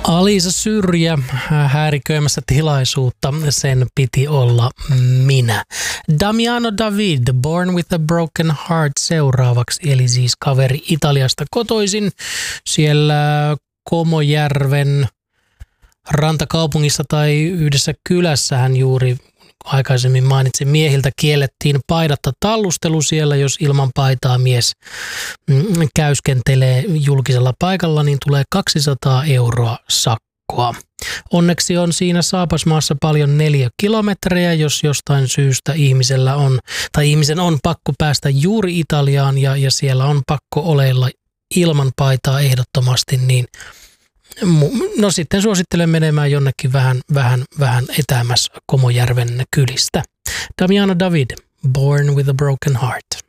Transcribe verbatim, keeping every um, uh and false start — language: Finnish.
Alisa Syrjä häiriköimässä tilaisuutta, sen piti olla minä. Damiano David, Born with a Broken Heart seuraavaksi, eli siis kaveri Italiasta kotoisin. Siellä Komojärven rantakaupungissa tai yhdessä kylässä hän juuri aikaisemmin mainitsin, miehiltä kiellettiin paidatta tallustelu siellä, jos ilman paitaa mies käyskentelee julkisella paikalla, niin tulee kaksisataa euroa sakkoa. Onneksi on siinä Saapasmaassa paljon neliökilometrejä, jos jostain syystä ihmisellä on, tai ihmisen on pakko päästä juuri Italiaan ja, ja siellä on pakko oleilla ilman paitaa ehdottomasti, niin no sitten suosittelen menemään jonnekin vähän, vähän, vähän etäämässä Komojärven kylistä. Damiano David, Born with a Broken Heart.